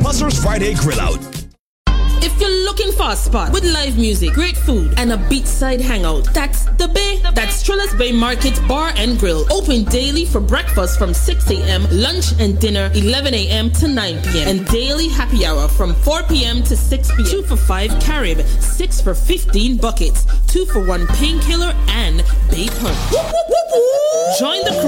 Buzzers Friday Grill Out. If you're looking for a spot with live music, great food, and a beachside hangout, that's the Bay. That's Triller's Bay Market Bar and Grill. Open daily for breakfast from 6 a.m., lunch and dinner 11 a.m. to 9 p.m. And daily happy hour from 4 p.m. to 6 p.m. 2 for 5 Carib, 6 for 15 buckets, 2 for 1 painkiller, and Bay Punch. Join the crew